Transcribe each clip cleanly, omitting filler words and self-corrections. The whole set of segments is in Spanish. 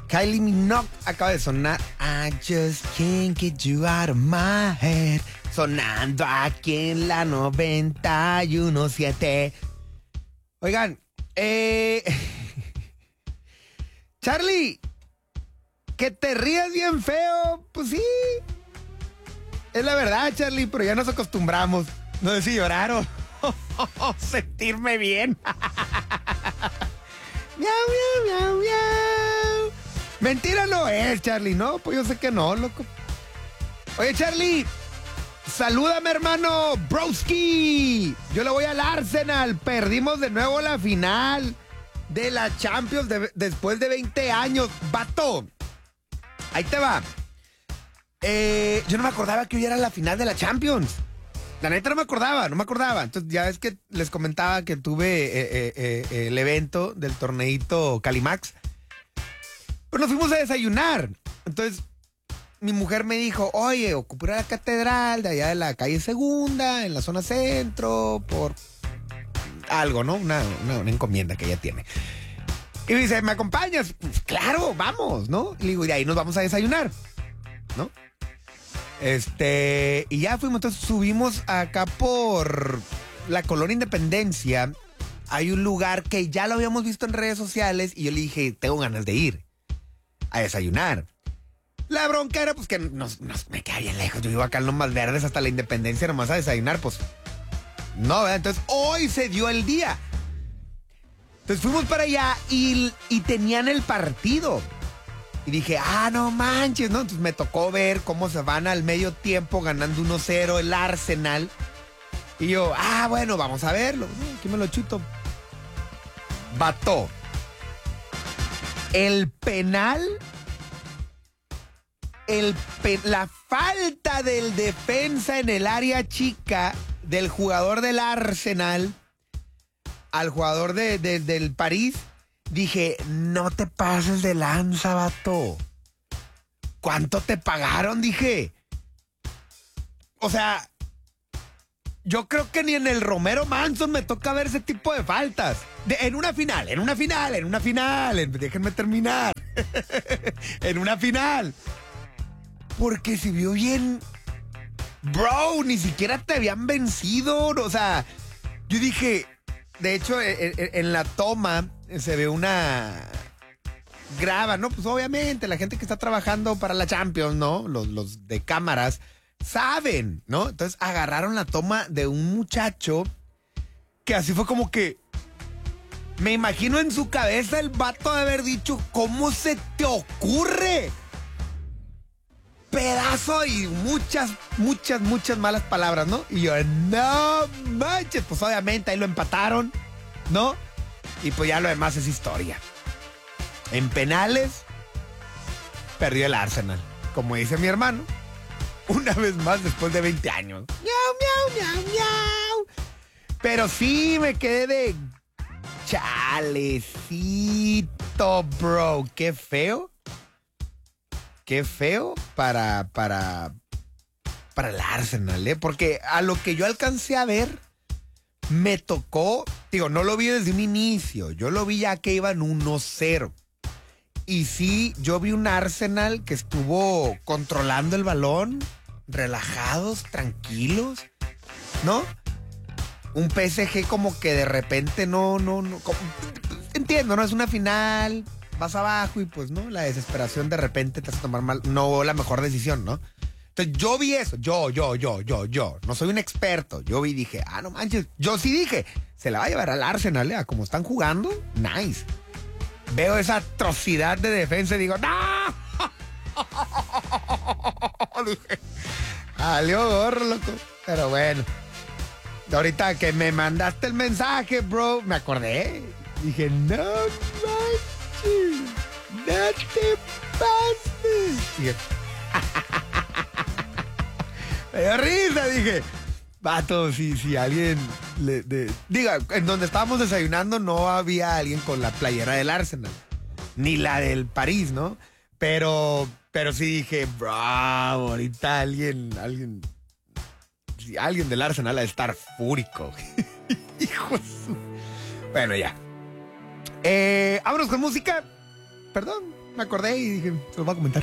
Kylie Minogue acaba de sonar I Just Can't Get You Out of My Head. Sonando aquí en la 91.7. Oigan, Charlie, que te rías bien feo, pues sí. Es la verdad, Charlie, pero ya nos acostumbramos. No sé si llorar o sentirme bien. Miau, miau, miau, miau. Mentira no es, Charlie, ¿no? Pues yo sé que no, loco. Oye, Charlie, salúdame, hermano, broski. Yo le voy al Arsenal. Perdimos de nuevo la final de la Champions después de 20 años. Vato, ahí te va. Yo no me acordaba que hoy era la final de la Champions. La neta no me acordaba. Entonces ya es que les comentaba que tuve el evento del torneito Calimax. Pues nos fuimos a desayunar. Entonces mi mujer me dijo, oye, ocupé la catedral de allá de la calle Segunda, en la zona centro, por algo, ¿no? Una encomienda que ella tiene. Y me dice, ¿me acompañas? Pues claro, vamos, ¿no? Y le digo, y de ahí nos vamos a desayunar, ¿no? Y ya fuimos, entonces subimos acá por la Colonia Independencia. Hay un lugar que ya lo habíamos visto en redes sociales y yo le dije, tengo ganas de ir a desayunar. La bronca era pues que me queda bien lejos. Yo vivo acá en Lomas Verdes hasta la Independencia nomás a desayunar, pues no, ¿verdad? Entonces hoy se dio el día. Entonces fuimos para allá y tenían el partido. Y dije, no manches, ¿no? Entonces me tocó ver cómo se van al medio tiempo ganando 1-0 el Arsenal. Y yo, bueno, vamos a verlo. Aquí me lo chuto. Vato. El penal, la falta del defensa en el área chica del jugador del Arsenal al jugador del París. Dije, no te pases de lanza, vato. ¿Cuánto te pagaron? Dije. O sea, yo creo que ni en el Romero Manson me toca ver ese tipo de faltas. En una final. Déjenme terminar. En una final. Porque se vio bien. Bro, ni siquiera te habían vencido. O sea, yo dije, de hecho, en la toma se ve graba, ¿no? Pues obviamente la gente que está trabajando para la Champions, ¿no? Los de cámaras saben, ¿no? Entonces agarraron la toma de un muchacho que así fue como que me imagino en su cabeza el vato de haber dicho, ¿cómo se te ocurre? Pedazo y muchas malas palabras, ¿no? Y yo, no manches, pues obviamente ahí lo empataron, ¿no? Y pues ya lo demás es historia. En penales, perdió el Arsenal. Como dice mi hermano, una vez más después de 20 años. Miau, miau, miau, miau. Pero sí me quedé de chalecito, bro. Qué feo. Qué feo para el Arsenal, ¿eh? Porque a lo que yo alcancé a ver, me tocó, digo, no lo vi desde un inicio, yo lo vi ya que iban 1-0. Y sí, yo vi un Arsenal que estuvo controlando el balón, relajados, tranquilos, ¿no? Un PSG como que de repente no, entiendo, ¿no? Es una final, vas abajo y pues, ¿no? La desesperación de repente te hace tomar mal, no la mejor decisión, ¿no? Entonces yo vi eso, yo, no soy un experto, yo vi y dije, no manches, yo sí dije, se la va a llevar al Arsenal, ¿eh? Como están jugando, nice. Veo esa atrocidad de defensa y digo, ¡no! Dije, salió gorro, loco, pero bueno. Ahorita que me mandaste el mensaje, bro, me acordé, dije, no manches, no te pases. Dije, me dio risa, dije, vato, si alguien diga, en donde estábamos desayunando no había alguien con la playera del Arsenal, ni la del París, ¿no? Pero sí dije, bravo, ahorita alguien del Arsenal ha de estar fúrico. Hijo de su... Bueno, ya. Vámonos con música. Perdón, me acordé y dije, se los voy a comentar.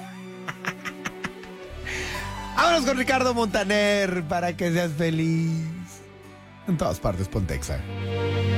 Vámonos con Ricardo Montaner para que seas feliz. En todas partes, Pontexa.